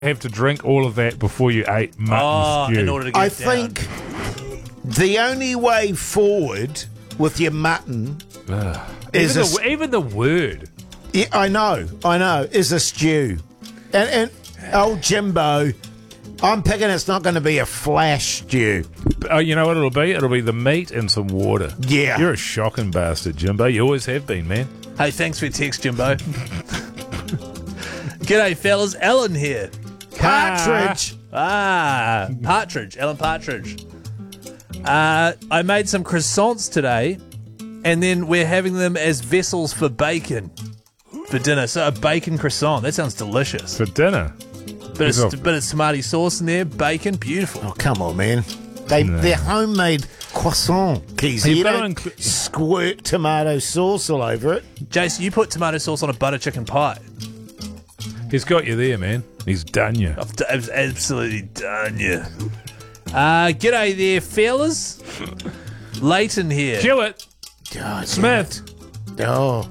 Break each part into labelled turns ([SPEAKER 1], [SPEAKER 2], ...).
[SPEAKER 1] have to drink all of that before you ate mutton stew?
[SPEAKER 2] In order to get
[SPEAKER 3] I
[SPEAKER 2] it down.
[SPEAKER 3] think the only way forward with your mutton is
[SPEAKER 1] Even the word.
[SPEAKER 3] Yeah, I know, is a stew. And old Jimbo, I'm picking it's not going to be a flash stew.
[SPEAKER 1] Oh, you know what it'll be? It'll be the meat and some water.
[SPEAKER 3] Yeah.
[SPEAKER 1] You're a shocking bastard, Jimbo. You always have been, man.
[SPEAKER 2] Hey, thanks for your text, Jimbo. G'day, fellas. Ellen here.
[SPEAKER 3] Partridge.
[SPEAKER 2] Partridge. Ellen Partridge. I made some croissants today, and then we're having them as vessels for bacon for dinner. So a bacon croissant. That sounds delicious.
[SPEAKER 1] For dinner.
[SPEAKER 2] Bit of tomato sauce in there, bacon, beautiful.
[SPEAKER 3] Oh, come on, man. They're homemade croissant, Keezy. You don't squirt tomato sauce all over it.
[SPEAKER 2] Jason, you put tomato sauce on a butter chicken pie.
[SPEAKER 1] He's got you there, man. He's done you.
[SPEAKER 2] I've absolutely done you. G'day there, fellas. Leighton here.
[SPEAKER 1] Kill it.
[SPEAKER 3] God,
[SPEAKER 1] Smith.
[SPEAKER 3] Oh.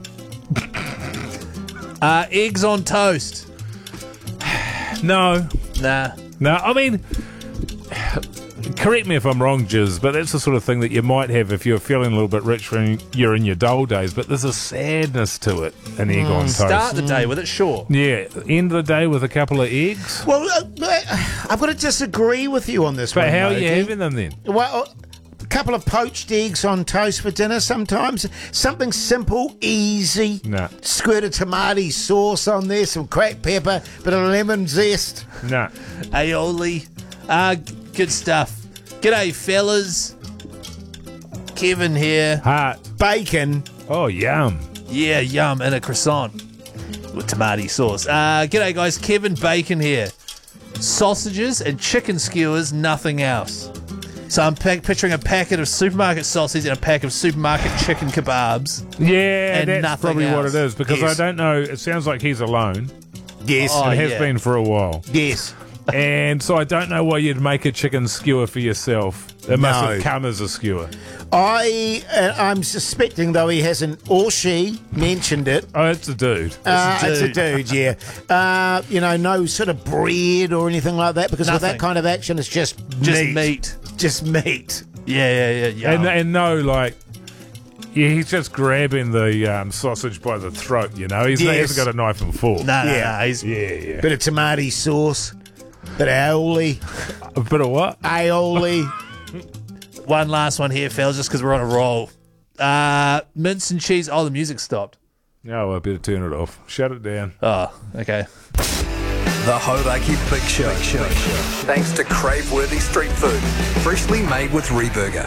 [SPEAKER 2] Eggs on toast.
[SPEAKER 1] No.
[SPEAKER 2] Nah.
[SPEAKER 1] No, I mean, correct me if I'm wrong, Jiz, but that's the sort of thing that you might have if you're feeling a little bit rich when you're in your dull days, but there's a sadness to it, an egg on toast.
[SPEAKER 2] Start the day with it, sure.
[SPEAKER 1] Yeah, end of the day with a couple of eggs.
[SPEAKER 3] Well, I've got to disagree with you on this one.
[SPEAKER 1] But how are you
[SPEAKER 3] Loki.
[SPEAKER 1] having them then?
[SPEAKER 3] Well, a couple of poached eggs on toast for dinner sometimes. Something simple, easy.
[SPEAKER 1] No.
[SPEAKER 3] Squirt of tomato sauce on there, some cracked pepper, bit of lemon zest.
[SPEAKER 1] No.
[SPEAKER 2] Aioli. Good stuff. G'day, fellas. Kevin here.
[SPEAKER 1] Heart.
[SPEAKER 3] Bacon.
[SPEAKER 1] Oh, yum.
[SPEAKER 2] Yeah, yum, and a croissant with tomato sauce. G'day, guys. Kevin Bacon here. Sausages and chicken skewers, nothing else. So I'm picturing a packet of supermarket sausage and a pack of supermarket chicken kebabs.
[SPEAKER 1] Yeah,
[SPEAKER 2] And
[SPEAKER 1] that's
[SPEAKER 2] nothing
[SPEAKER 1] probably what
[SPEAKER 2] else.
[SPEAKER 1] it is, because
[SPEAKER 3] Yes.
[SPEAKER 1] I don't know, it sounds like he's alone.
[SPEAKER 3] Yes.
[SPEAKER 2] Oh,
[SPEAKER 1] and has
[SPEAKER 2] yeah.
[SPEAKER 1] been for a while.
[SPEAKER 3] Yes.
[SPEAKER 1] And so I don't know why you'd make a chicken skewer for yourself. It must
[SPEAKER 3] No.
[SPEAKER 1] have come as a skewer.
[SPEAKER 3] I'm suspecting, though he hasn't, or she, mentioned it.
[SPEAKER 1] Oh, it's a dude.
[SPEAKER 3] It's a dude, yeah. No sort of bread or anything like that, because with
[SPEAKER 2] Nothing.
[SPEAKER 3] that kind of action, it's just
[SPEAKER 2] Meat.
[SPEAKER 3] Just meat.
[SPEAKER 2] Yeah. Yum.
[SPEAKER 1] And no, like, yeah, he's just grabbing the sausage by the throat, you know? He
[SPEAKER 3] Yes.
[SPEAKER 1] hasn't got a knife and fork.
[SPEAKER 2] No.
[SPEAKER 3] Yeah.
[SPEAKER 1] Yeah.
[SPEAKER 3] Bit of tomato sauce. Bit of aioli.
[SPEAKER 1] A bit of what?
[SPEAKER 3] Aioli.
[SPEAKER 2] One last one here, fellas, just because we're on a roll. Mince and cheese. Oh, the music stopped.
[SPEAKER 1] No, I better turn it off. Shut it down.
[SPEAKER 2] Oh, okay.
[SPEAKER 4] The Hodaki Big Show. Thanks to crave-worthy street food, freshly made with Reburger.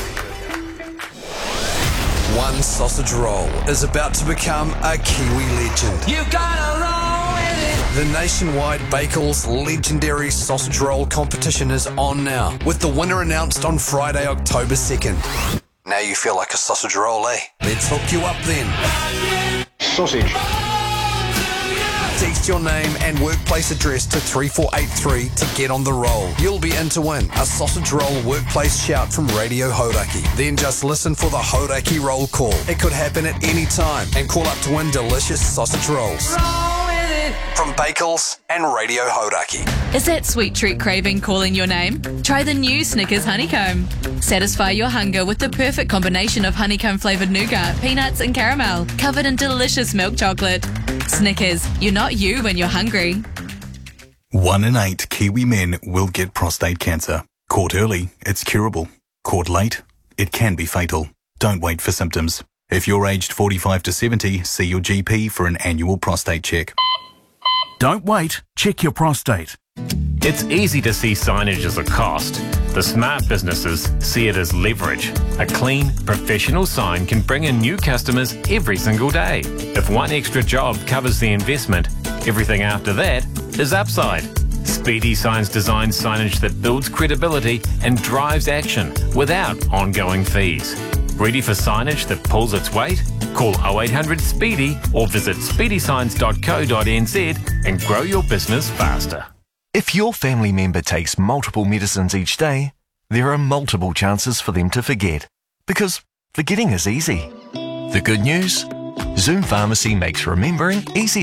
[SPEAKER 4] One sausage roll is about to become a Kiwi legend.
[SPEAKER 5] You gotta roll with it.
[SPEAKER 4] The nationwide Bakels legendary sausage roll competition is on now, with the winner announced on Friday, October 2nd. Now you feel like a sausage roll, eh? Let's hook you up then.
[SPEAKER 6] Sausage.
[SPEAKER 4] Text your name and workplace address to 3483 to get on the roll. You'll be in to win a sausage roll workplace shout from Radio Hodaki. Then just listen for the Hodaki roll call. It could happen at any time, and call up to win delicious sausage rolls.
[SPEAKER 5] Roll with it.
[SPEAKER 4] From Bakels and Radio Hodaki.
[SPEAKER 7] Is that sweet treat craving calling your name? Try the new Snickers Honeycomb. Satisfy your hunger with the perfect combination of honeycomb-flavoured nougat, peanuts and caramel, covered in delicious milk chocolate. Snickers, you're not you when you're hungry.
[SPEAKER 8] 1 in 8 Kiwi men will get prostate cancer. Caught early, it's curable. Caught late, it can be fatal. Don't wait for symptoms. If you're aged 45 to 70, see your GP for an annual prostate check.
[SPEAKER 9] Don't wait, check your prostate.
[SPEAKER 10] It's easy to see signage as a cost. The smart businesses see it as leverage. A clean, professional sign can bring in new customers every single day. If one extra job covers the investment, everything after that is upside. Speedy Signs designs signage that builds credibility and drives action without ongoing fees. Ready for signage that pulls its weight? Call 0800 SPEEDY or visit speedysigns.co.nz and grow your business faster.
[SPEAKER 11] If your family member takes multiple medicines each day, there are multiple chances for them to forget, because forgetting is easy. The good news? Zoom Pharmacy makes remembering easier.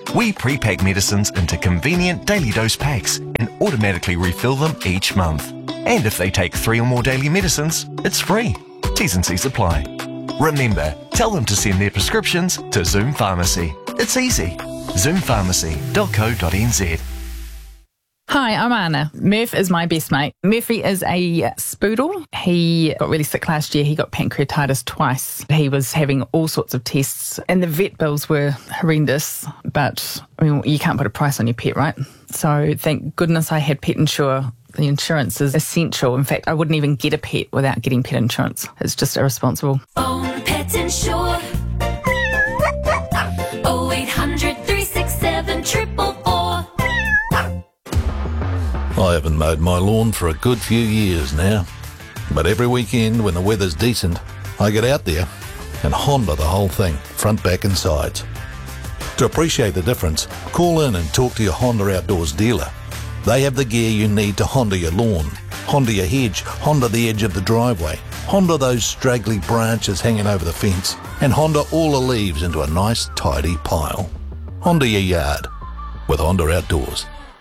[SPEAKER 11] We pre-pack medicines into convenient daily dose packs and automatically refill them each month. And if they take 3 or more daily medicines, it's free. T's and C's apply. Remember, tell them to send their prescriptions to Zoom Pharmacy. It's easy. zoompharmacy.co.nz.
[SPEAKER 6] Hi, I'm Anna. Murph is my best mate. Murphy is a spoodle. He got really sick last year. He got pancreatitis twice. He was having all sorts of tests and the vet bills were horrendous. But, I mean, you can't put a price on your pet, right? So thank goodness I had Pet Insure. The insurance is essential. In fact, I wouldn't even get a pet without getting pet insurance. It's just irresponsible.
[SPEAKER 12] Own Pet Insure. 0800 367 444.
[SPEAKER 13] I haven't mowed my lawn for a good few years now. But every weekend when the weather's decent, I get out there and Honda the whole thing, front, back and sides. To appreciate the difference, call in and talk to your Honda Outdoors dealer. They have the gear you need to Honda your lawn, Honda your hedge, Honda the edge of the driveway, Honda those straggly branches hanging over the fence, and Honda all the leaves into a nice tidy pile. Honda your yard with Honda Outdoors.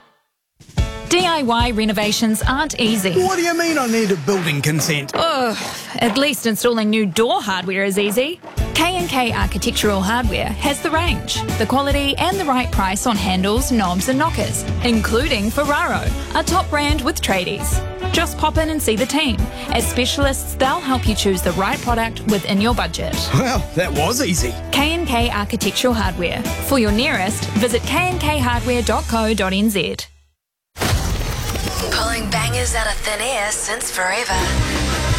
[SPEAKER 14] DIY renovations aren't easy.
[SPEAKER 15] What do you mean I need a building consent?
[SPEAKER 14] Ugh, at least installing new door hardware is easy. K&K Architectural Hardware has the range, the quality and the right price on handles, knobs and knockers, including Ferraro, a top brand with tradies. Just pop in and see the team. As specialists, they'll help you choose the right product within your budget.
[SPEAKER 15] Well, that was easy.
[SPEAKER 14] K&K Architectural Hardware. For your nearest, visit knkhardware.co.nz.
[SPEAKER 16] Pulling bangers out of thin air since forever.